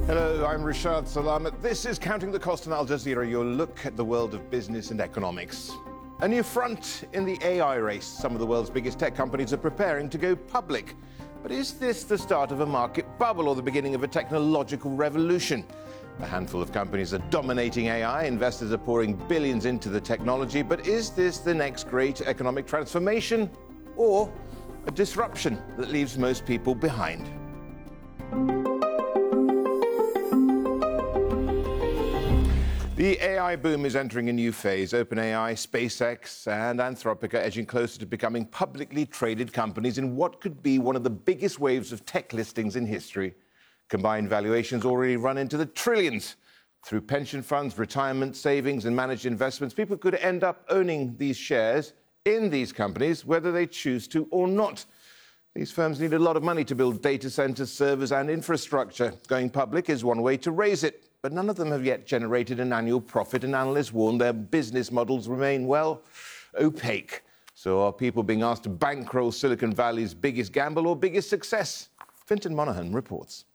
Hello, I'm Rashad Salamat. This is Counting the Cost on Al Jazeera, your look at the world of business and economics. A new front in the AI race. Some of the world's biggest tech companies are preparing to go public. But is this the start of a market bubble or the beginning of a technological revolution? A handful of companies are dominating AI. Investors are pouring billions into the technology. But is this the next great economic transformation or a disruption that leaves most people behind? The AI boom is entering a new phase. OpenAI, SpaceX, and Anthropic are edging closer to becoming publicly traded companies in what could be one of the biggest waves of tech listings in history. Combined valuations already run into the trillions. Through pension funds, retirement savings, and managed investments, people could end up owning these shares in these companies, whether they choose to or not. These firms need a lot of money to build data centers, servers, and infrastructure. Going public is one way to raise it, but none of them have yet generated an annual profit, and analysts warn their business models remain, well, opaque. So are people being asked to bankroll Silicon Valley's biggest gamble or biggest success? Fintan Monahan reports.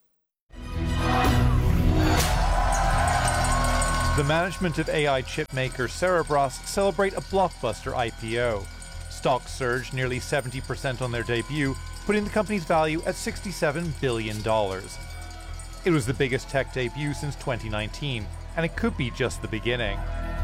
The management of AI chip maker Cerebras celebrate a blockbuster IPO. Stocks surged nearly 70% on their debut, putting the company's value at $67 billion. It was the biggest tech debut since 2019, and it could be just the beginning.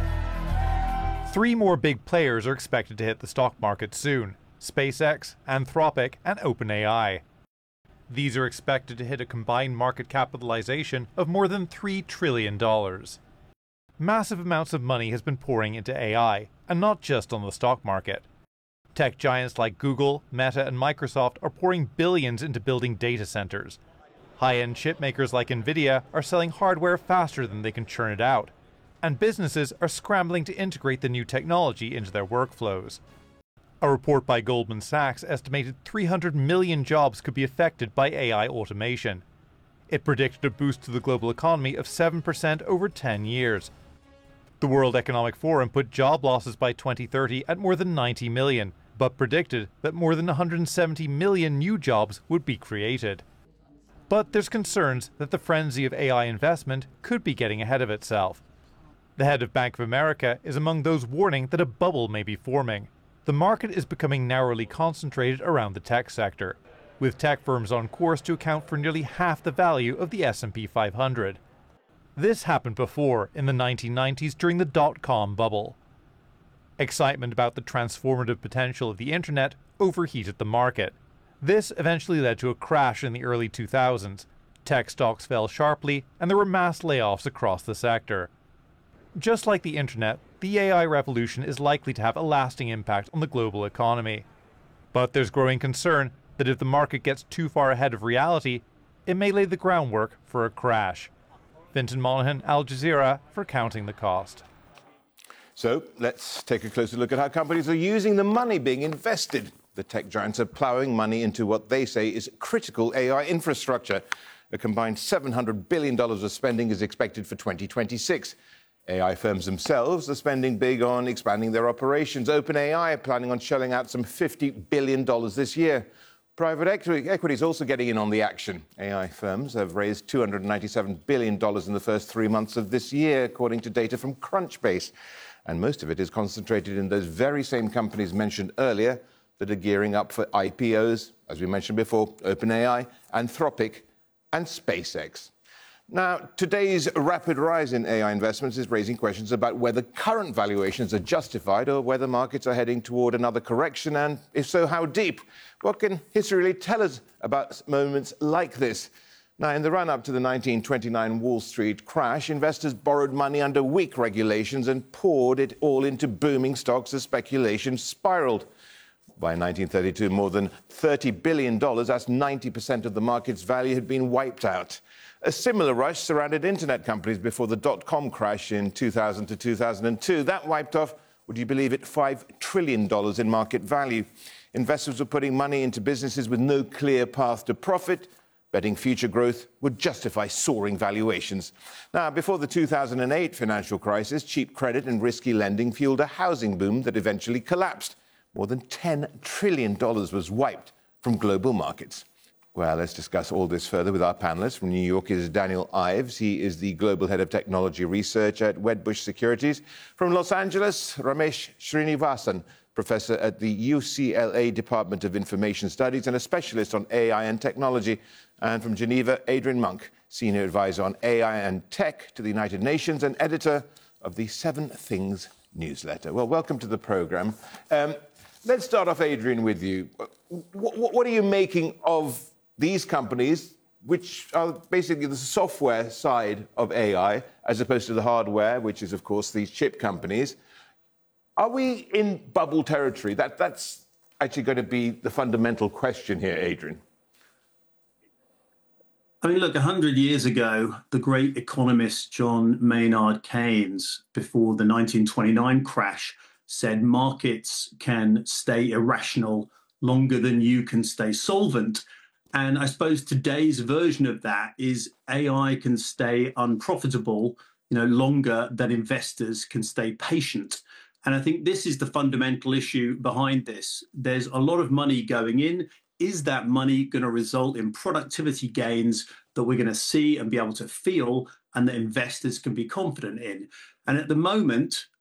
3 more big players are expected to hit the stock market soon: SpaceX, Anthropic, and OpenAI. These are expected to hit a combined market capitalization of more than $3 trillion. Massive amounts of money has been pouring into AI, and not just on the stock market. Tech giants like Google, Meta, and Microsoft are pouring billions into building data centers. High-end chip makers like Nvidia are selling hardware faster than they can churn it out, and businesses are scrambling to integrate the new technology into their workflows. A report by Goldman Sachs estimated 300 million jobs could be affected by AI automation. It predicted a boost to the global economy of 7% over 10 years. The World Economic Forum put job losses by 2030 at more than 90 million, but predicted that more than 170 million new jobs would be created. But there's concerns that the frenzy of AI investment could be getting ahead of itself. The head of Bank of America is among those warning that a bubble may be forming. The market is becoming narrowly concentrated around the tech sector, with tech firms on course to account for nearly half the value of the S&P 500. This happened before, in the 1990s during the dot-com bubble. Excitement about the transformative potential of the internet overheated the market. This eventually led to a crash in the early 2000s. Tech stocks fell sharply, and there were mass layoffs across the sector. Just like the internet, the AI revolution is likely to have a lasting impact on the global economy. But there's growing concern that if the market gets too far ahead of reality, it may lay the groundwork for a crash. Fintan Monahan, Al Jazeera, for Counting the Cost. So let's take a closer look at how companies are using the money being invested. The tech giants are plowing money into what they say is critical AI infrastructure. A combined $700 billion of spending is expected for 2026. AI firms themselves are spending big on expanding their operations. OpenAI are planning on shelling out some $50 billion this year. Private equity is also getting in on the action. AI firms have raised $297 billion in the first 3 months of this year, according to data from Crunchbase. And most of it is concentrated in those very same companies mentioned earlier that are gearing up for IPOs, as we mentioned before, OpenAI, Anthropic, and SpaceX. Now, today's rapid rise in AI investments is raising questions about whether current valuations are justified or whether markets are heading toward another correction, and if so, how deep? What can history really tell us about moments like this? Now, in the run-up to the 1929 Wall Street crash, investors borrowed money under weak regulations and poured it all into booming stocks as speculation spiraled. By 1932, more than $30 billion, that's 90% of the market's value, had been wiped out. A similar rush surrounded internet companies before the dot-com crash in 2000 to 2002. That wiped off, would you believe it, $5 trillion in market value. Investors were putting money into businesses with no clear path to profit, betting future growth would justify soaring valuations. Now, before the 2008 financial crisis, cheap credit and risky lending fueled a housing boom that eventually collapsed. More than $10 trillion was wiped from global markets. Well, let's discuss all this further with our panelists. From New York is Daniel Ives. He is the Global Head of Technology Research at Wedbush Securities. From Los Angeles, Ramesh Srinivasan, Professor at the UCLA Department of Information Studies and a specialist on AI and technology. And from Geneva, Adrian Monk, Senior Advisor on AI and Tech to the United Nations and editor of the 7 Things newsletter. Well, welcome to the programme. Let's start off, Adrian, with you. What are you making of these companies, which are basically the software side of AI, as opposed to the hardware, which is, of course, these chip companies? Are we in bubble territory? That's actually going to be the fundamental question here, Adrian. I mean, look, 100 years ago, the great economist John Maynard Keynes, before the 1929 crash, said markets can stay irrational longer than you can stay solvent. And I suppose today's version of that is AI can stay unprofitable, longer than investors can stay patient. And I think this is the fundamental issue behind this. There's a lot of money going in. Is that money going to result in productivity gains that we're going to see and be able to feel and that investors can be confident in? And at the moment,